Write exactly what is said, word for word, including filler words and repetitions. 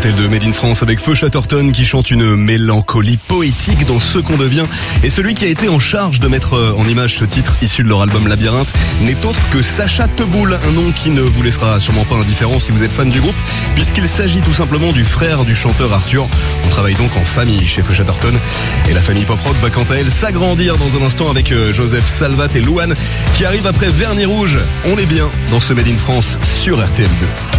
R T L deux Made in France avec Feu Chatterton qui chante une mélancolie poétique dans Ce qu'on devient. Et celui qui a été en charge de mettre en image ce titre issu de leur album Labyrinthe n'est autre que Sacha Teboul, un nom qui ne vous laissera sûrement pas indifférent si vous êtes fan du groupe, puisqu'il s'agit tout simplement du frère du chanteur Arthur. On travaille donc en famille chez Feu Chatterton. Et la famille pop rock va quant à elle s'agrandir dans un instant avec Joseph Salvat et Louane qui arrivent après Vernis Rouge. On est bien dans ce Made in France sur R T L deux.